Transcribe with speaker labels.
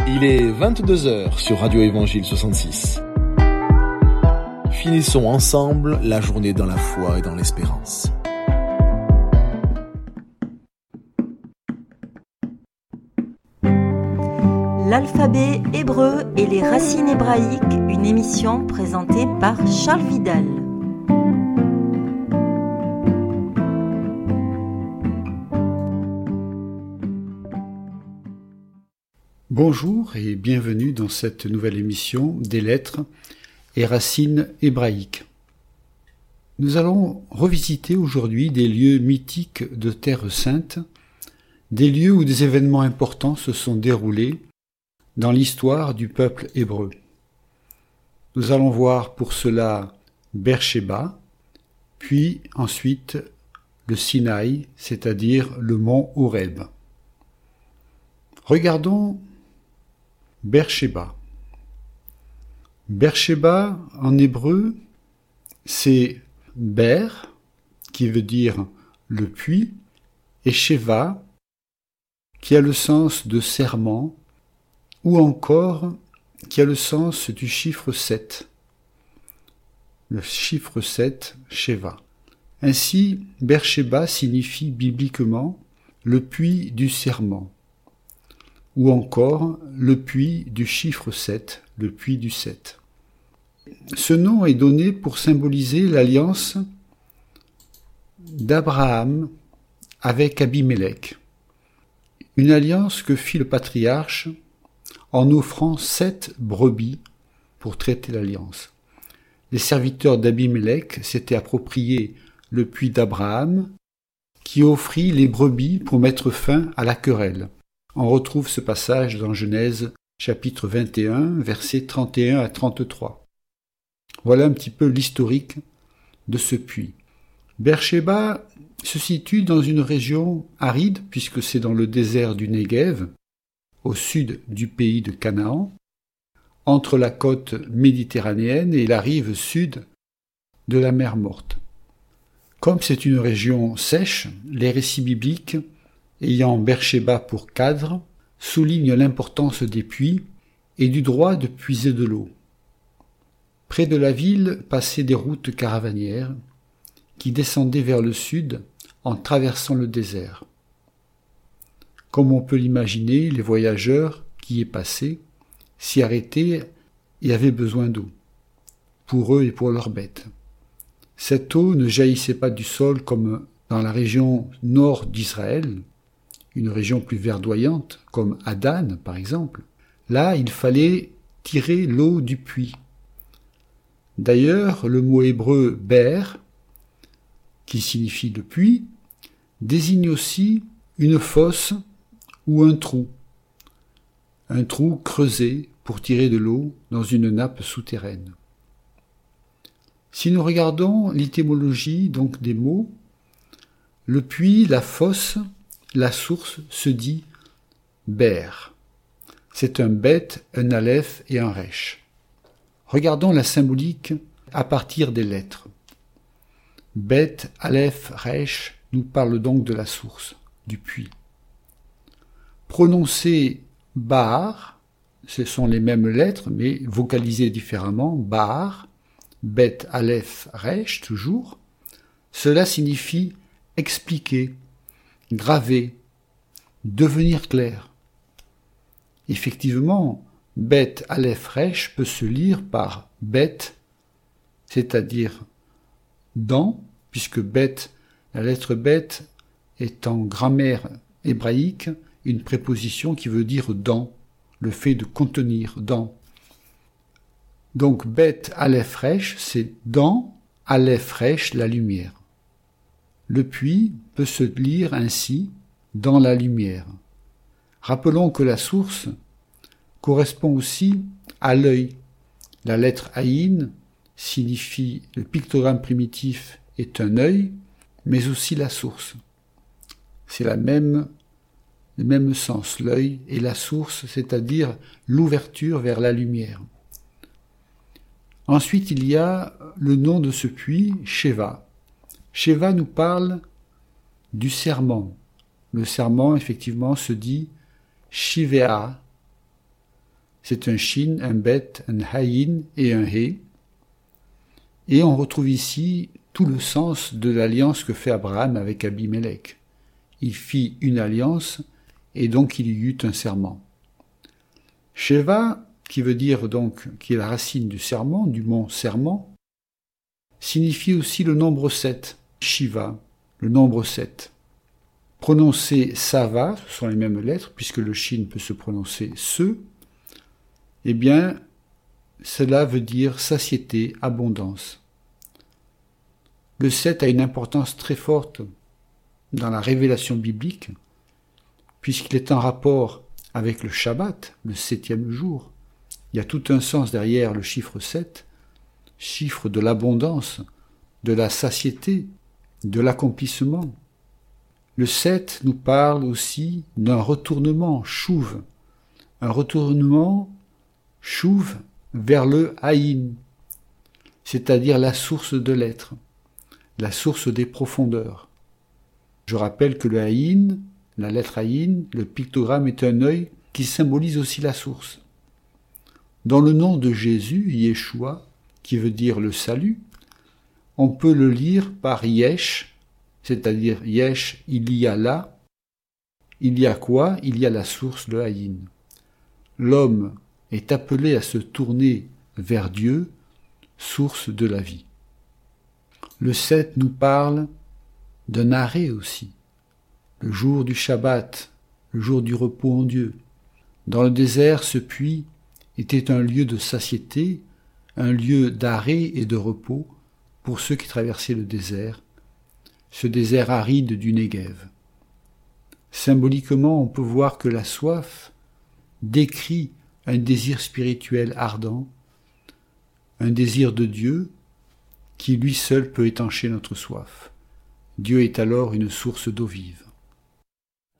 Speaker 1: Il est 22 heures sur Radio Évangile 66. Finissons ensemble la journée dans la foi et dans l'espérance.
Speaker 2: L'alphabet hébreu et les racines hébraïques, une émission présentée par Charles Vidal.
Speaker 3: Bonjour et bienvenue dans cette nouvelle émission des lettres et racines hébraïques. Nous allons revisiter aujourd'hui des lieux mythiques de Terre Sainte, des lieux où des événements importants se sont déroulés dans l'histoire du peuple hébreu. Nous allons voir pour cela Beersheba, puis ensuite le Sinaï, c'est-à-dire le mont Horeb. Regardons Beersheba. Beersheba, en hébreu, c'est Ber, qui veut dire le puits, et Sheva, qui a le sens de serment, ou encore qui a le sens du chiffre 7. Le chiffre 7, Sheva. Ainsi, Beersheba signifie bibliquement le puits du serment, ou encore le puits du chiffre 7, le puits du 7. Ce nom est donné pour symboliser l'alliance d'Abraham avec Abimélec, une alliance que fit le patriarche en offrant 7 brebis pour traiter l'alliance. Les serviteurs d'Abimélec s'étaient appropriés le puits d'Abraham, qui offrit les brebis pour mettre fin à la querelle. On retrouve ce passage dans Genèse chapitre 21, versets 31 à 33. Voilà un petit peu l'historique de ce puits. Beersheba se situe dans une région aride, puisque c'est dans le désert du Negev, au sud du pays de Canaan, entre la côte méditerranéenne et la rive sud de la mer Morte. Comme c'est une région sèche, les récits bibliques ayant Beersheba pour cadre, souligne l'importance des puits et du droit de puiser de l'eau. Près de la ville passaient des routes caravanières qui descendaient vers le sud en traversant le désert. Comme on peut l'imaginer, les voyageurs qui y passaient s'y arrêtaient et avaient besoin d'eau, pour eux et pour leurs bêtes. Cette eau ne jaillissait pas du sol comme dans la région nord d'Israël, une région plus verdoyante, comme Adan par exemple. Là, il fallait tirer l'eau du puits. D'ailleurs, le mot hébreu « ber », qui signifie le puits, désigne aussi une fosse ou un trou creusé pour tirer de l'eau dans une nappe souterraine. Si nous regardons l'étymologie donc des mots, le puits, la fosse, la source se dit Ber. C'est un bet, un aleph et un resh. Regardons la symbolique à partir des lettres. Bet, aleph, resh nous parle donc de la source, du puits. Prononcer Bahar, ce sont les mêmes lettres mais vocalisées différemment, Bahar, Bet, aleph, resh toujours, cela signifie expliquer, graver, devenir clair. Effectivement, Bet Aleph Resh peut se lire par Bet, c'est-à-dire dans, puisque Bet, la lettre Bet, est en grammaire hébraïque une préposition qui veut dire dans, le fait de contenir, dans. Donc Bet Aleph Resh, c'est dans, Aleph Resh, la lumière. Le puits peut se lire ainsi, dans la lumière. Rappelons que la source correspond aussi à l'œil. La lettre Aïn signifie, le pictogramme primitif est un œil, mais aussi la source. C'est le même sens, l'œil et la source, c'est-à-dire l'ouverture vers la lumière. Ensuite, il y a le nom de ce puits, Sheva. Sheva nous parle du serment. Le serment, effectivement, se dit Shivea, C'est un shin, un bet, un haïn et un he. Et on retrouve ici tout le sens de l'alliance que fait Abraham avec Abimélec. Il fit une alliance et donc il y eut un serment. Sheva, qui veut dire donc, qui est la racine du serment, du mot serment, signifie aussi le nombre 7, Shiva, le nombre 7. Prononcé Sava, ce sont les mêmes lettres, puisque le shin peut se prononcer se, eh bien, cela veut dire satiété, abondance. Le 7 a une importance très forte dans la révélation biblique, puisqu'il est en rapport avec le Shabbat, le 7e jour. Il y a tout un sens derrière le chiffre 7, chiffre de l'abondance, de la satiété, de l'accomplissement. Le 7 nous parle aussi d'un retournement, chouv, un retournement, chouv, vers le haïn, c'est-à-dire la source de l'être, la source des profondeurs. Je rappelle que le haïn, la lettre haïn, le pictogramme est un œil qui symbolise aussi la source. Dans le nom de Jésus, Yeshua, qui veut dire le salut, on peut le lire par Yesh, c'est-à-dire Yesh, il y a là. Il y a quoi? Il y a la source, le haïn. L'homme est appelé à se tourner vers Dieu, source de la vie. Le 7 nous parle d'un arrêt aussi, le jour du Shabbat, le jour du repos en Dieu. Dans le désert, ce puits était un lieu de satiété, un lieu d'arrêt et de repos pour ceux qui traversaient le désert, ce désert aride du Néguev. Symboliquement, on peut voir que la soif décrit un désir spirituel ardent, un désir de Dieu qui lui seul peut étancher notre soif. Dieu est alors une source d'eau vive.